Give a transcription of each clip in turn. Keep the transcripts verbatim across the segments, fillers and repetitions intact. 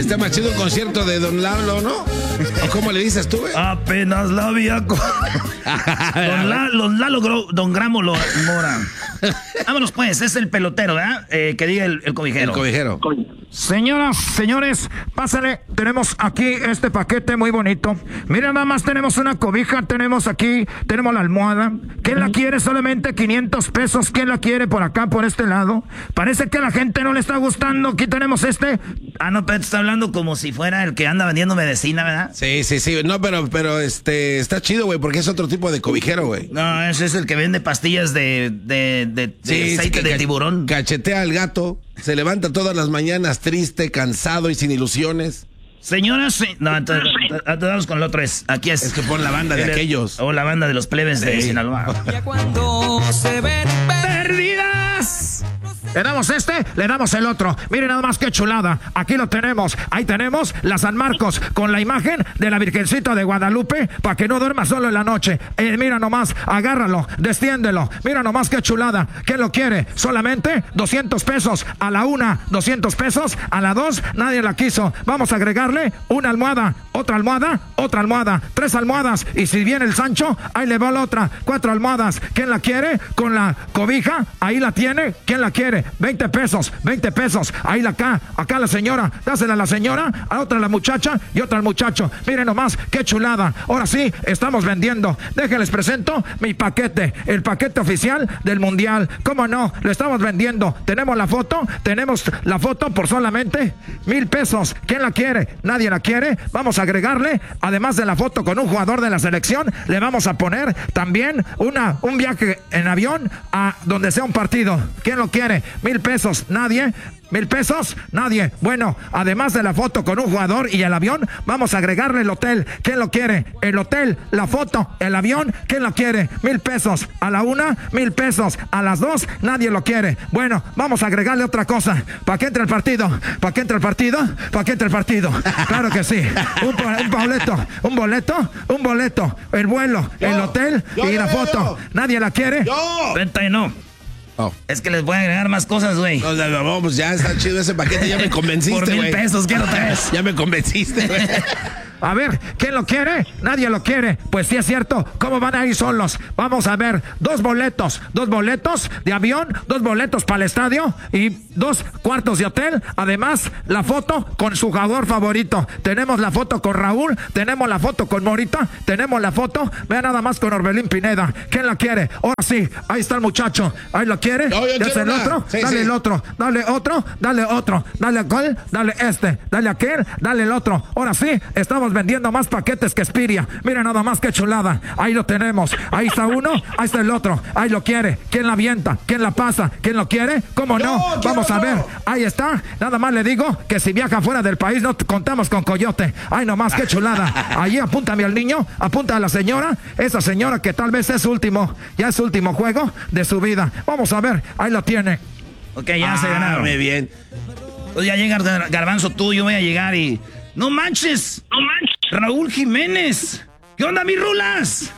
está más chido un concierto de Don Lalo, ¿no? ¿O cómo le dices tú, güey? Apenas la había... Con... Don Lalo, Don Lalo, Don Gramo lo Mora. Vámonos pues, es el pelotero, ¿verdad? Eh, que diga el, el cobijero. El cobijero. Señoras, señores, pásale. Tenemos aquí este paquete muy bonito. Miren, nada más tenemos una cobija, tenemos aquí, tenemos la almohada. ¿Quién la quiere? Solamente quinientos pesos. ¿Quién la quiere por acá, por este lado? Parece que a la gente no le está gustando. Aquí tenemos este. Ah, no, pero está hablando como si fuera el que anda vendiendo medicina, ¿verdad? Sí, sí, sí. No, pero, pero este, está chido, güey, porque es otro tipo de cobijero, güey. No, ese es el que vende pastillas de, de, de, de sí, aceite sí, de ca- tiburón. Cachetea al gato, se levanta todas las mañanas triste, cansado y sin ilusiones. Señoras, sí. No, entonces, vamos con el otro. Es, aquí es. Es que pon la banda de el, aquellos. O la banda de los plebes de Sí. Sinaloa. Ya cuando se ven ¡Perdidas! Le damos este, le damos el otro. Miren nada más qué chulada. Aquí lo tenemos. Ahí tenemos la San Marcos con la imagen de la Virgencita de Guadalupe para que no duerma solo en la noche. Eh, mira nomás, agárralo, destiéndelo. Mira nomás qué chulada. ¿Quién lo quiere? Solamente doscientos pesos. A la una, doscientos pesos. A la dos, nadie la quiso. Vamos a agregarle una almohada, otra almohada, otra almohada, tres almohadas. Y si viene el Sancho, ahí le va la otra. Cuatro almohadas. ¿Quién la quiere? Con la cobija, ahí la tiene. ¿Quién la quiere? veinte pesos, veinte pesos. Ahí la acá, acá la señora. Dásela a la señora, a otra a la muchacha y otra al muchacho. Miren nomás, qué chulada. Ahora sí, estamos vendiendo. Déjenles presento mi paquete, el paquete oficial del Mundial. ¿Cómo no? Lo estamos vendiendo. Tenemos la foto, tenemos la foto por solamente mil pesos. ¿Quién la quiere? Nadie la quiere. Vamos a agregarle, además de la foto con un jugador de la selección, le vamos a poner también una, un viaje en avión a donde sea un partido. ¿Quién lo quiere? Mil pesos, nadie. Mil pesos, nadie. Bueno, además de la foto con un jugador y el avión, vamos a agregarle el hotel. ¿Quién lo quiere? El hotel, la foto, el avión. ¿Quién lo quiere? Mil pesos. A la una, mil pesos. A las dos, nadie lo quiere. Bueno, vamos a agregarle otra cosa. ¿Para qué entre el partido? ¿Para qué entre el partido? ¿Para qué entre el partido? Claro que sí. Un, un boleto, un boleto, un boleto. El vuelo, Yo, el hotel yo, y yo, la yo, foto. yo. ¿Nadie la quiere? ¡Yo! Venta y no. Oh. Es que les voy a agregar más cosas, güey. No, no, no, vamos, ya está chido ese paquete, ya me convenciste, Por mil güey. pesos, quiero tres. Ya me convenciste, güey. A ver, ¿quién lo quiere? Nadie lo quiere. Pues sí es cierto. ¿Cómo van a ir solos? Vamos a ver, dos boletos, dos boletos de avión, dos boletos para el estadio y dos cuartos de hotel. Además, la foto con su jugador favorito. Tenemos la foto con Raúl, tenemos la foto con Morita, tenemos la foto, vean nada más con Orbelín Pineda. ¿Quién la quiere? Ahora sí, ahí está el muchacho. ¿Ahí lo quiere? Yo, yo ¿Ya es quiero el una. otro? Sí, dale sí. el otro, dale otro, dale otro, dale aquel, dale este, dale aquel, dale el otro. Ahora sí, estamos vendiendo más paquetes que Spiria. Miren nada más que chulada. Ahí lo tenemos. Ahí está uno, ahí está el otro. Ahí lo quiere. ¿Quién la avienta? ¿Quién la pasa? ¿Quién lo quiere? ¿Cómo no? Yo, Vamos quiero a ver. yo. Ahí está. Nada más le digo que si viaja fuera del país no contamos con coyote. Ay, nomás que chulada. Allí apúntame al niño, apunta a la señora. Esa señora que tal vez es su último, ya es su último juego de su vida. Vamos a ver. Ahí lo tiene. Ok, ya se Ah, ganaron. muy bien. Pues ya llega Garbanzo tú, yo voy a llegar y... ¡No manches! ¡No manches! Raúl Jiménez. ¿Qué onda, mis rulas?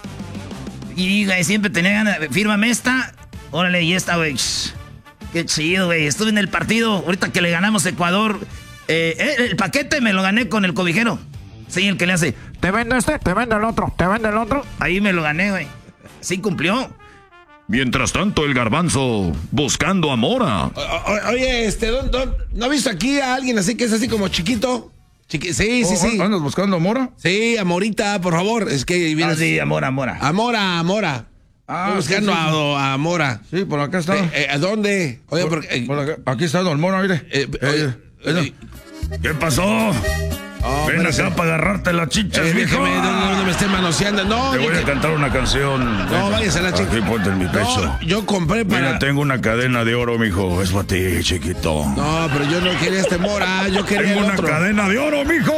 Y, güey, siempre tenía ganas. Fírmame esta. Órale, y esta, güey. Qué chido, güey. Estuve en el partido. Ahorita que le ganamos a Ecuador. Eh, eh, el paquete me lo gané con el cobijero. Sí, el que le hace. Te vende este, te vende el otro, te vende el otro. Ahí me lo gané, güey. Sí cumplió. Mientras tanto, el Garbanzo buscando a Mora. O- o- oye, este, ¿dó- dó- ¿no has visto aquí a alguien así que es así como chiquito? Chiqui- sí, sí, sí. ¿Andas buscando a Mora? Sí, Amorita, por favor. Es que viene Ah, sí, amor, amor. Amora, Amora. Ah, Estoy buscando sí, sí, sí. A, a Mora. Sí, por acá está. Eh, eh, ¿A dónde? Oye, Por- porque... eh, por acá. Aquí está Don Mora, mire. eh, Eh, oye, mira. eh, ¿Qué pasó? oh, Ven espérate. acá para agarrarte las chichas, Eh, mijo. déjame, no, no, no me esté manoseando. No, Te yo, voy a que- cantar una canción. no, váyase a la chica. Aquí ponte en mi pecho. No, yo compré para... Mira, tengo una cadena de oro, mijo. Es para ti, chiquito. No, pero yo no quería este Mora, yo quería Tengo el una otro. cadena de oro, mijo.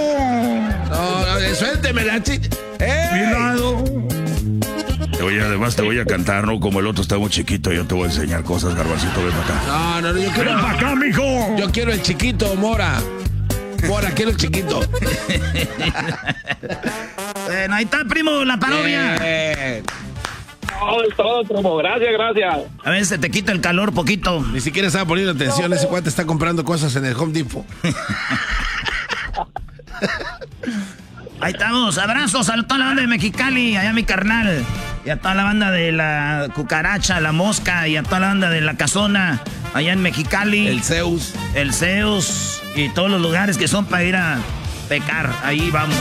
No, no, eh, suélteme la chicha. ¡Eh! Cuidado. Te voy a, además te voy a cantar, ¿no? Como el otro está muy chiquito, yo te voy a enseñar cosas, Garbancito, ven para acá. No, no, no, yo ¡Ven quiero... para acá, mijo! Yo quiero el chiquito, Mora. Mora, quiero el chiquito. Bueno, ahí está, primo, la parodia. Eh, No, es todo, promo. Gracias, gracias. A ver, se te quita el calor poquito. Ni siquiera estaba poniendo atención, ese cuate está comprando cosas en el Home Depot. Ahí estamos. Abrazos a toda la banda de Mexicali, allá mi carnal. Y a toda la banda de la Cucaracha, la Mosca, y a toda la banda de la Casona, allá en Mexicali. El Zeus. El Zeus. Y todos los lugares que son para ir a pecar. Ahí vamos.